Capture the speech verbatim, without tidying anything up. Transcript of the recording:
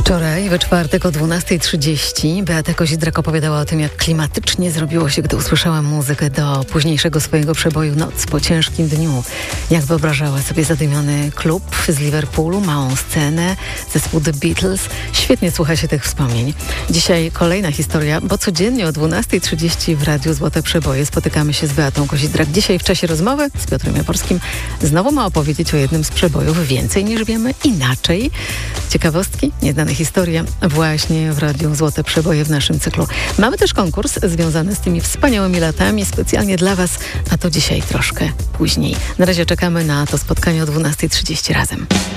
Wczoraj, we czwartek o dwunasta trzydzieści Beata Kozidrak opowiadała o tym, jak klimatycznie zrobiło się, gdy usłyszała muzykę do późniejszego swojego przeboju Noc po ciężkim dniu. Jak wyobrażała sobie zadymiony klub z Liverpoolu, małą scenę, zespół The Beatles. Świetnie słucha się tych wspomnień. Dzisiaj kolejna historia, bo codziennie o dwunasta trzydzieści w Radiu Złote Przeboje spotykamy się z Beatą Kozidrak. Dzisiaj w czasie rozmowy z Piotrem Jaworskim znowu ma opowiedzieć o jednym z przebojów więcej niż wiemy, inaczej. Ciekawostki, nieznane historie właśnie w Radiu Złote Przeboje w naszym cyklu. Mamy też konkurs związany z tymi wspaniałymi latami, specjalnie dla Was, a to dzisiaj troszkę później. Na razie czekamy na to spotkanie o dwunasta trzydzieści razem.